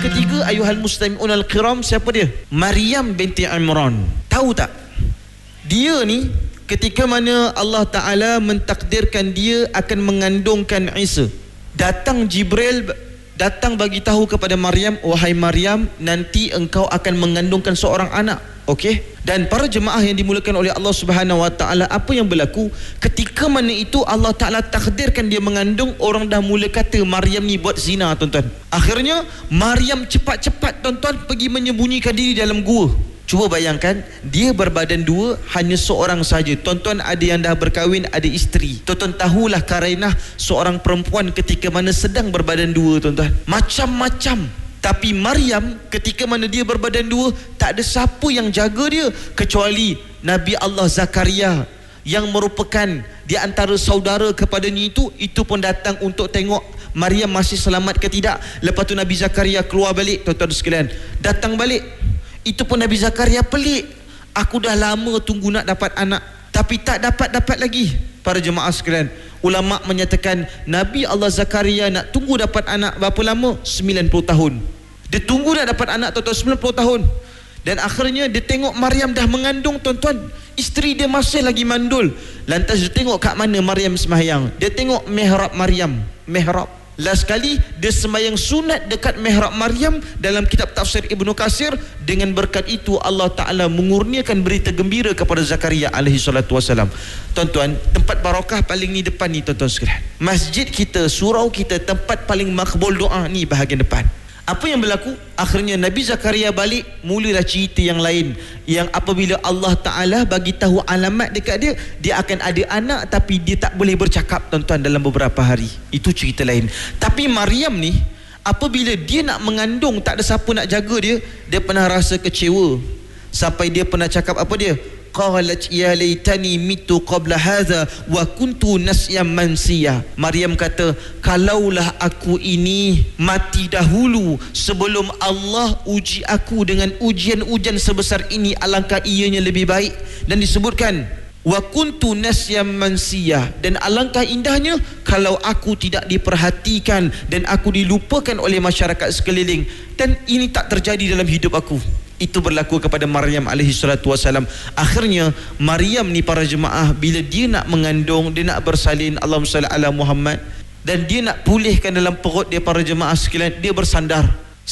ketiga, ayuhal mustami'un al-kiram, siapa dia? Maryam binti Imran. Tahu tak? Dia ni ketika mana Allah Ta'ala mentakdirkan dia akan mengandungkan Isa, datang Jibril, datang bagi tahu kepada Maryam, wahai Maryam, nanti engkau akan mengandungkan seorang anak. Okey? Dan para jemaah yang dimulakan oleh Allah Subhanahu Wa Ta'ala, apa yang berlaku ketika mana itu Allah Ta'ala takdirkan dia mengandung, orang dah mula kata Maryam ni buat zina, tuan-tuan. Akhirnya Maryam cepat-cepat, tuan-tuan, pergi menyembunyikan diri dalam gua. Cuba bayangkan, dia berbadan dua, hanya seorang saja. Tuan-tuan ada yang dah berkahwin, ada isteri. Tuan-tuan tahulah Karainah, seorang perempuan ketika mana sedang berbadan dua, tuan-tuan. Macam-macam. Tapi Maryam ketika mana dia berbadan dua, tak ada siapa yang jaga dia kecuali Nabi Allah Zakaria, yang merupakan di antara saudara kepadanya itu pun datang untuk tengok Maryam masih selamat ke tidak. Lepas tu Nabi Zakaria keluar balik, tuan-tuan sekalian, datang balik. Itu pun Nabi Zakaria pelik, aku dah lama tunggu nak dapat anak tapi tak dapat lagi. Para jemaah sekalian, ulama menyatakan Nabi Allah Zakaria nak tunggu dapat anak berapa lama? 90 tahun. Dia tunggu nak dapat anak, tuan-tuan, 90 tahun. Dan akhirnya dia tengok Maryam dah mengandung, tuan-tuan. Isteri dia masih lagi mandul. Lantas dia tengok kat mana Maryam sembahyang. Dia tengok mihrab Maryam, mihrab. Last kali dia sembahyang sunat dekat mihrab Maryam. Dalam kitab tafsir Ibnu Katsir, dengan berkat itu Allah Ta'ala mengurniakan berita gembira kepada Zakaria alaihi salatu wassalam. Tuan-tuan, tempat barakah paling ni depan ni, tuan-tuan sekalian. Masjid kita, surau kita, tempat paling makbul doa ni bahagian depan. Apa yang berlaku? Akhirnya Nabi Zakaria balik, mulalah cerita yang lain, yang apabila Allah Ta'ala bagi tahu alamat dekat dia, dia akan ada anak tapi dia tak boleh bercakap, tuan-tuan, dalam beberapa hari. Itu cerita lain. Tapi Maryam ni, apabila dia nak mengandung, tak ada siapa nak jaga dia, dia pernah rasa kecewa. Sampai dia pernah cakap apa dia? Qalat ya laitani mitu qabla hadha wa kuntu nasyan mansiya. Maryam kata, kalaulah aku ini mati dahulu sebelum Allah uji aku dengan ujian-ujian sebesar ini, alangkah ianya lebih baik. Dan disebutkan wa kuntu nasyan mansiya, dan alangkah indahnya kalau aku tidak diperhatikan dan aku dilupakan oleh masyarakat sekeliling, dan ini tak terjadi dalam hidup aku. Itu berlaku kepada Maryam alaihi salatu wasalam. Akhirnya Maryam ni, para jemaah, bila dia nak mengandung, dia nak bersalin, Allahumma salli ala Muhammad, dan dia nak pulihkan dalam perut dia, para jemaah sekalian, dia bersandar.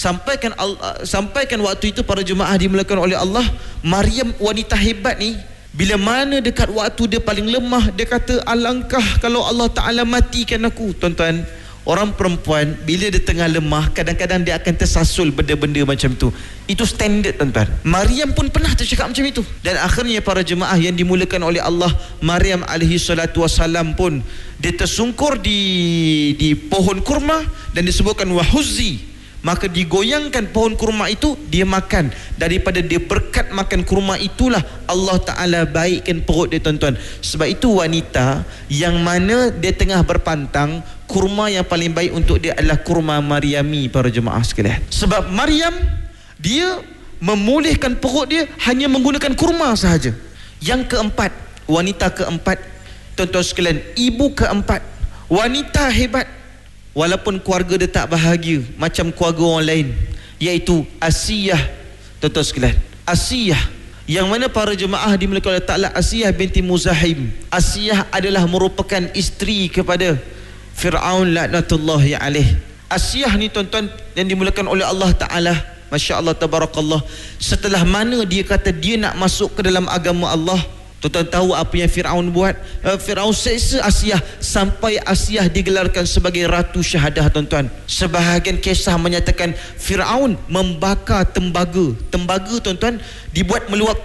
Sampaikan waktu itu, para jemaah dimulakan oleh Allah, Maryam wanita hebat ni, bila mana dekat waktu dia paling lemah, dia kata, alangkah kalau Allah Ta'ala matikan aku. Tuan-tuan, orang perempuan bila dia tengah lemah, kadang-kadang dia akan tersasul benda-benda macam tu. Itu standard, tuan-tuan. Maryam pun pernah tercakap macam itu. Dan akhirnya, para jemaah yang dimulakan oleh Allah, Maryam alaihi salatu wassalam pun dia tersungkur di pohon kurma, dan disebutkan wahuzzi, maka digoyangkan pohon kurma itu, dia makan. Daripada dia berkat makan kurma itulah Allah Ta'ala baikkan perut dia, tuan-tuan. Sebab itu wanita yang mana dia tengah berpantang, kurma yang paling baik untuk dia adalah kurma Maryami, para jemaah sekalian. Sebab Maryam, dia memulihkan perut dia hanya menggunakan kurma sahaja. Yang keempat, wanita keempat, tuan-tuan sekalian, ibu keempat, wanita hebat, walaupun keluarga dia tak bahagia macam keluarga orang lain, iaitu Asiyah, tuan-tuan sekalian. Asiyah, yang mana para jemaah dimulakan oleh Ta'ala, Asiyah binti Muzahim. Asiyah adalah merupakan isteri kepada Fir'aun laknatullahi alaih. Asiyah ni, tuan-tuan, yang dimulakan oleh Allah Ta'ala, Masya Allah, tabarakallah, setelah mana dia kata dia nak masuk ke dalam agama Allah, tuan-tuan tahu apa yang Fir'aun buat? Fir'aun seksa Asiyah sampai Asiyah digelarkan sebagai Ratu Syahadah, tuan-tuan. Sebahagian kisah menyatakan Fir'aun membakar tembaga, tuan-tuan, dibuat meluap,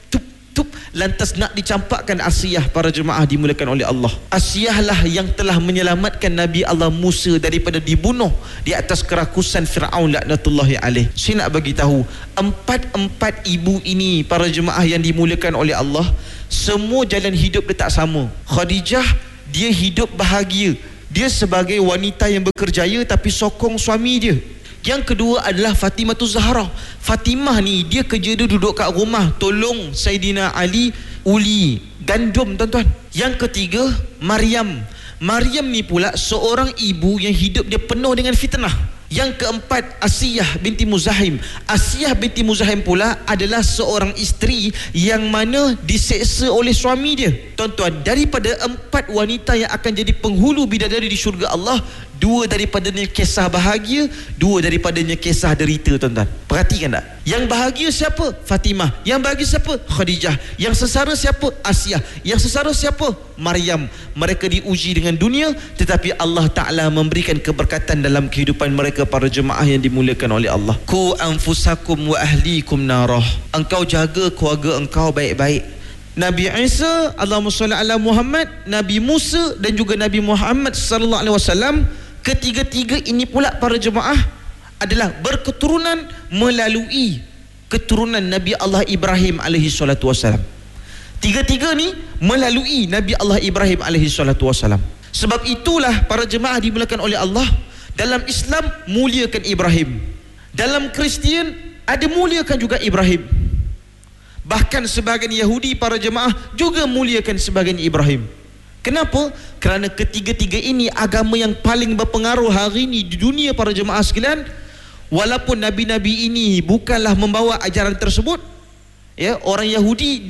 lantas nak dicampakkan Asiyah, para jemaah dimulakan oleh Allah. Asiyah lah yang telah menyelamatkan Nabi Allah Musa daripada dibunuh di atas kerakusan Fir'aun laknatullahi alaih. Saya nak bagi tahu, empat ibu ini, para jemaah yang dimulakan oleh Allah, semua jalan hidup dia tak sama. Khadijah, dia hidup bahagia, dia sebagai wanita yang berkerjaya tapi sokong suami dia. Yang kedua adalah Fatimah Zahra. Fatimah ni, dia kerja, dia duduk kat rumah tolong Saidina Ali uli gandum, tuan-tuan. Yang ketiga, Maryam ni pula seorang ibu yang hidup dia penuh dengan fitnah. Yang keempat, Asiyah binti Muzahim. Asiyah binti Muzahim pula adalah seorang isteri yang mana diseksa oleh suami dia. Tuan-tuan, daripada 4 wanita yang akan jadi penghulu bidadari di syurga Allah, 2 daripadanya kisah bahagia, 2 daripadanya kisah derita, tuan-tuan. Perhatikan tak? Yang bahagia siapa? Fatimah. Yang bahagia siapa? Khadijah. Yang sesara siapa? Asiyah. Yang sesara siapa? Maryam. Mereka diuji dengan dunia, tetapi Allah Ta'ala memberikan keberkatan dalam kehidupan mereka, para jemaah yang dimuliakan oleh Allah. Ku anfusakum wa ahlikum narah. Engkau jaga keluarga engkau baik-baik. Nabi Isa, Allahumma salli ala Muhammad, Nabi Musa dan juga Nabi Muhammad sallallahu alaihi wasallam, ketiga-tiga ini pula para jemaah adalah berketurunan melalui keturunan Nabi Allah Ibrahim alaihi salatu wasallam. Tiga-tiga ni melalui Nabi Allah Ibrahim alaihi salatu wasallam. Sebab itulah para jemaah dimuliakan oleh Allah, dalam Islam muliakan Ibrahim, dalam Kristian ada muliakan juga Ibrahim, bahkan sebahagian Yahudi para jemaah juga muliakan sebahagian Ibrahim. Kenapa? Kerana ketiga-tiga ini agama yang paling berpengaruh hari ini di dunia para jemaah sekalian. Walaupun nabi-nabi ini bukanlah membawa ajaran tersebut, ya, orang Yahudi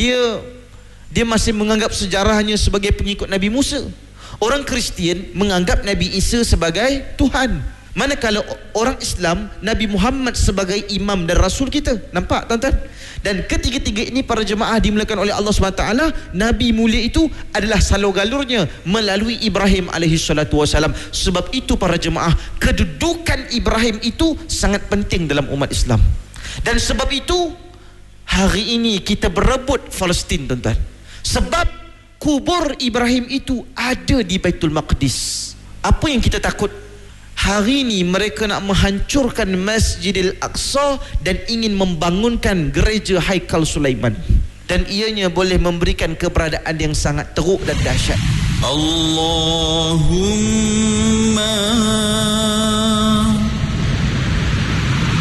dia masih menganggap sejarahnya sebagai pengikut Nabi Musa. Orang Kristian menganggap Nabi Isa sebagai Tuhan. Manakala orang Islam, Nabi Muhammad sebagai imam dan rasul kita. Nampak, tuan-tuan? Dan ketiga-tiga ini para jemaah dimuliakan oleh Allah SWT. Nabi mulia itu adalah salur-galurnya melalui Ibrahim alaihi salatu wasalam. Sebab itu para jemaah, kedudukan Ibrahim itu sangat penting dalam umat Islam. Dan sebab itu hari ini kita berebut Palestin, tuan-tuan. Sebab kubur Ibrahim itu ada di Baitul Maqdis. Apa yang kita takut? Hari ini mereka nak menghancurkan Masjidil Aqsa dan ingin membangunkan gereja Haikal Sulaiman. Dan ianya boleh memberikan keberadaan yang sangat teruk dan dahsyat. Allahumma